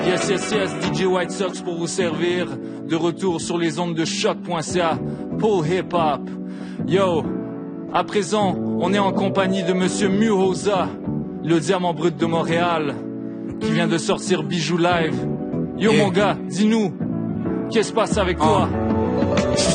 Yes, yes, yes, DJ White Sox pour vous servir. De retour sur les ondes de choc.ca pour hip hop. Yo, à présent, on est en compagnie de Monsieur Muhoza, le diamant brut de Montréal, qui vient de sortir Bijou Live. Yo mon gars, dis-nous, qu'est-ce qui se passe avec toi?